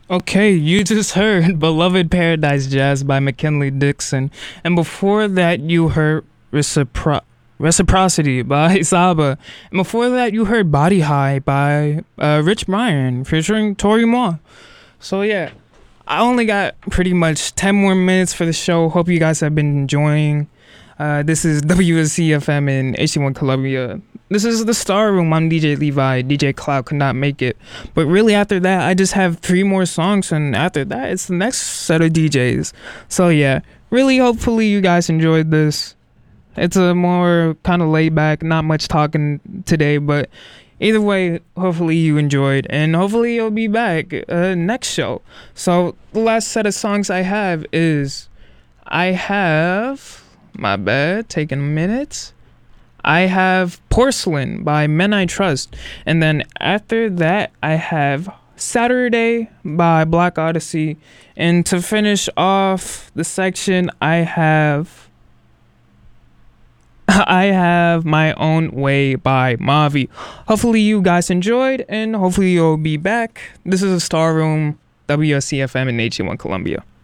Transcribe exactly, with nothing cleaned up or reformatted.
Okay, you just heard Beloved Paradise Jazz by McKinley Dixon. And before that, you heard Recipro- Reciprocity by Saba. And before that, you heard Body High by uh, Rich Brian featuring Tori Moore. So, yeah, I only got pretty much ten more minutes for the show. Hope you guys have been enjoying. Uh, this is W S C F M in H C one Columbia. This is the Star Room. I'm D J Levi. D J Cloud could not make it. But really, after that, I just have three more songs. And after that, it's the next set of D Js. So, yeah, really, hopefully, you guys enjoyed this. It's a more kind of laid back, not much talking today. But either way, hopefully, you enjoyed. And hopefully, you'll be back uh, next show. So, the last set of songs I have is I have. My bad, taking a minute. I have Porcelain by Men I Trust. And then after that, I have Saturday by Black Odyssey. And to finish off the section, I have I have My Own Way by Mavi. Hopefully you guys enjoyed, and hopefully you'll be back. This is a Star Room, W S C F M in H C one Columbia.